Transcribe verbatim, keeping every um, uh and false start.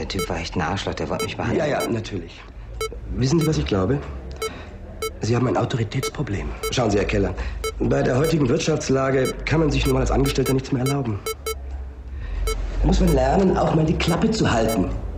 Typ war echt ein Arschloch, der wollte mich behandeln. Ja, ja, natürlich. Wissen Sie, was ich glaube? Sie haben ein Autoritätsproblem. Schauen Sie, Herr Keller, bei der heutigen Wirtschaftslage kann man sich nun mal als Angestellter nichts mehr erlauben. Da muss man lernen, auch mal die Klappe zu halten.